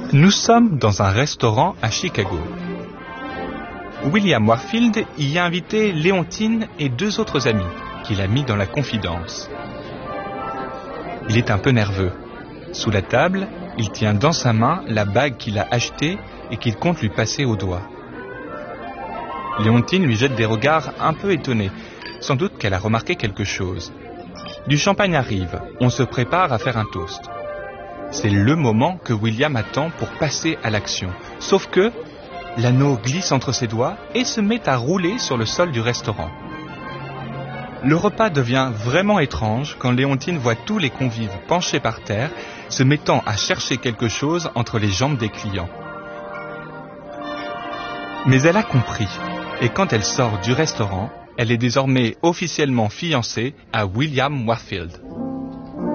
Nous sommes dans un restaurant à Chicago. William Warfield y a invité Léontine et 2 autres amis qu'il a mis dans la confidence. Il est un peu nerveux. Sous la table, il tient dans sa main la bague qu'il a achetée et qu'il compte lui passer au doigt. Léontine lui jette des regards un peu étonnés. Sans doute qu'elle a remarqué quelque chose. Du champagne arrive. On se prépare à faire un toast. C'est le moment que William attend pour passer à l'action. Sauf que l'anneau glisse entre ses doigts et se met à rouler sur le sol du restaurant. Le repas devient vraiment étrange quand Léontine voit tous les convives penchés par terre, se mettant à chercher quelque chose entre les jambes des clients. Mais elle a compris, et quand elle sort du restaurant, elle est désormais officiellement fiancée à William Warfield.